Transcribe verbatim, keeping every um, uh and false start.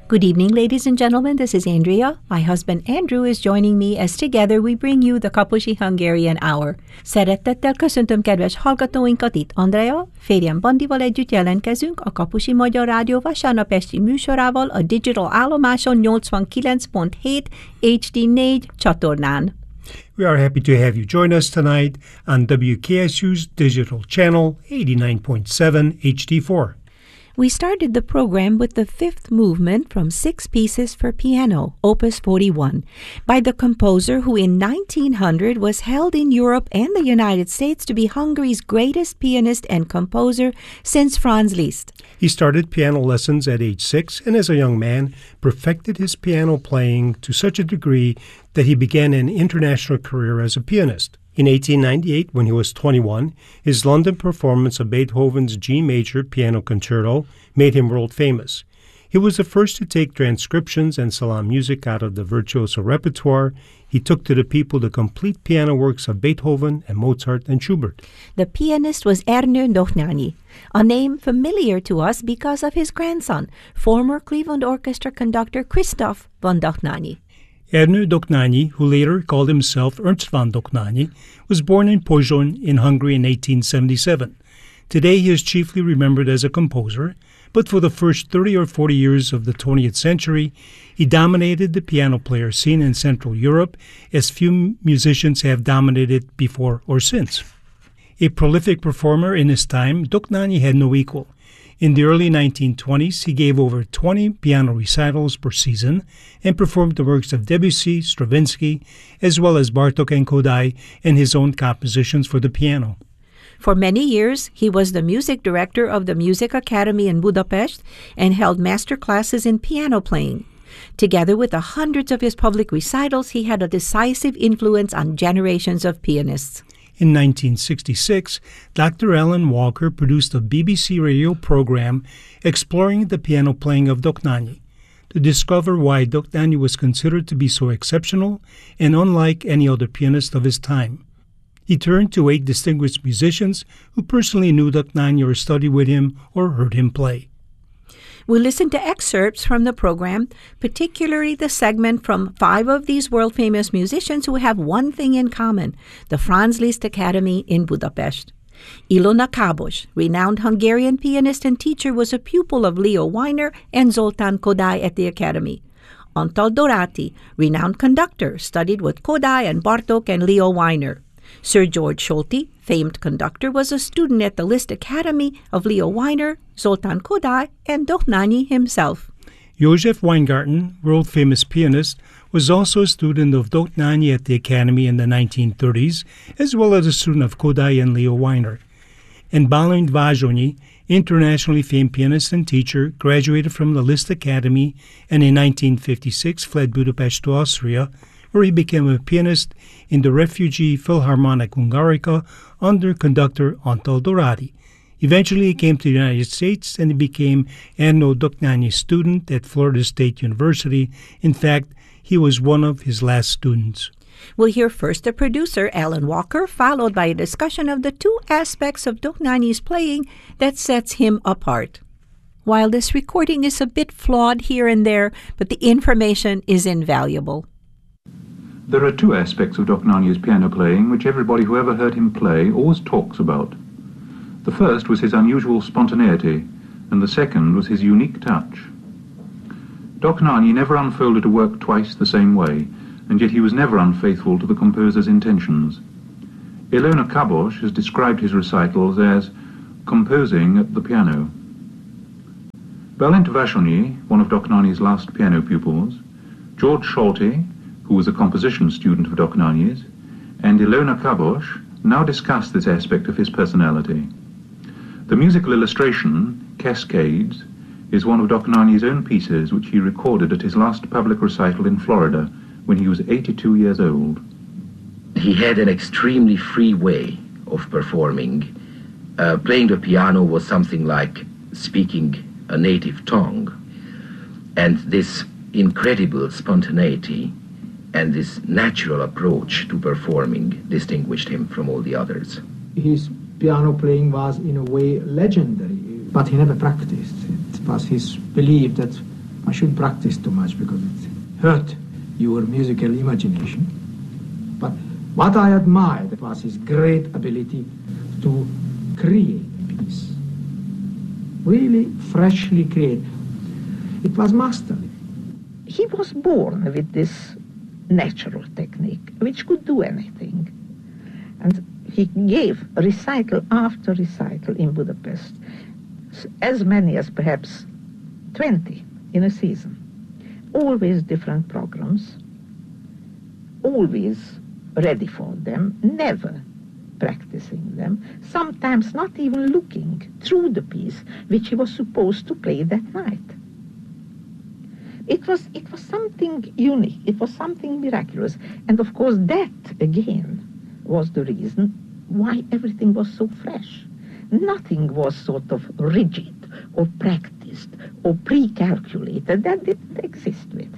Good evening, ladies and gentlemen. This is Andrea. My husband Andrew is joining me as together we bring you the Kaposi Hungarian Hour. Szeretettel köszöntöm kedves hallgatóinkat, itt Andrea, férjem Bandival együtt jelentkezünk a Kaposi Magyar Rádió vasárnap esti műsorával a digital állomáson nyolcvankilenc pont hét há dé négy csatornán. We are happy to have you join us tonight on W K S U's digital channel eighty-nine point seven H D four. We started the program with the fifth movement from Six Pieces for Piano, Opus forty-one, by the composer who in nineteen hundred was held in Europe and the United States to be Hungary's greatest pianist and composer since Franz Liszt. He started piano lessons at age six and as a young man perfected his piano playing to such a degree that he began an international career as a pianist. In eighteen ninety-eight, when he was twenty-one, his London performance of Beethoven's G Major Piano Concerto made him world famous. He was the first to take transcriptions and salon music out of the virtuoso repertoire. He took to the people the complete piano works of Beethoven and Mozart and Schubert. The pianist was Ernő Dohnányi, a name familiar to us because of his grandson, former Cleveland Orchestra conductor Christoph von Dohnányi. Ernő Dohnányi, who later called himself Ernst von Dohnányi, was born in Pozsony in Hungary in eighteen seventy-seven. Today he is chiefly remembered as a composer, but for the first thirty or forty years of the twentieth century, he dominated the piano player scene in Central Europe as few musicians have dominated before or since. A prolific performer in his time, Dohnányi had no equal. In the early nineteen twenties, he gave over twenty piano recitals per season and performed the works of Debussy, Stravinsky, as well as Bartók and Kodály and his own compositions for the piano. For many years, he was the music director of the Music Academy in Budapest and held master classes in piano playing. Together with the hundreds of his public recitals, he had a decisive influence on generations of pianists. In nineteen sixty-six, Doctor Alan Walker produced a B B C radio program exploring the piano playing of Dohnányi to discover why Dohnányi was considered to be so exceptional and unlike any other pianist of his time. He turned to eight distinguished musicians who personally knew Dohnányi or studied with him or heard him play. We'll listen to excerpts from the program, particularly the segment from five of these world-famous musicians who have one thing in common, the Franz Liszt Academy in Budapest. Ilona Kabos, renowned Hungarian pianist and teacher, was a pupil of Leo Weiner and Zoltán Kodály at the Academy. Antal Doráti, renowned conductor, studied with Kodály and Bartók and Leo Weiner. Sir George Solti, famed conductor, was a student at the Liszt Academy of Leo Weiner, Zoltán Kodály, and Dohnányi himself. József Weingarten, world-famous pianist, was also a student of Dohnányi at the Academy in the nineteen thirties, as well as a student of Kodály and Leo Weiner. And Bálint Vázsonyi, internationally famed pianist and teacher, graduated from the Liszt Academy and in nineteen fifty-six fled Budapest to Austria, where he became a pianist in the refugee Philharmonic Hungarica under conductor Antal Doráti. Eventually he came to the United States and he became Ernő Dohnányi's student at Florida State University. In fact, he was one of his last students. We'll hear first the producer, Alan Walker, followed by a discussion of the two aspects of Dohnányi's playing that sets him apart. While this recording is a bit flawed here and there, but the information is invaluable. There are two aspects of Dohnányi's piano playing which everybody who ever heard him play always talks about. The first was his unusual spontaneity, and the second was his unique touch. Dohnányi never unfolded a work twice the same way, and yet he was never unfaithful to the composer's intentions. Ilona Kabos has described his recitals as composing at the piano. Bálint Vázsonyi, one of Dohnányi's last piano pupils, George Solti, who was a composition student of Dohnányi's, and Ilona Kabos now discuss this aspect of his personality. The musical illustration, Cascades, is one of Dohnányi's own pieces which he recorded at his last public recital in Florida when he was eighty-two years old. He had an extremely free way of performing. Uh, playing the piano was something like speaking a native tongue. And this incredible spontaneity and this natural approach to performing distinguished him from all the others. His piano playing was in a way legendary, but he never practiced. It was his belief that I shouldn't practice too much because it hurt your musical imagination. But what I admired was his great ability to create a piece. Really freshly create. It was masterly. He was born with this natural technique, which could do anything. And he gave recital after recital in Budapest, as many as perhaps twenty in a season. Always different programs, always ready for them, never practicing them, sometimes not even looking through the piece which he was supposed to play that night. It was, it was something unique, it was something miraculous, and of course that again was the reason why everything was so fresh. Nothing was sort of rigid or practiced or pre-calculated. That didn't exist with.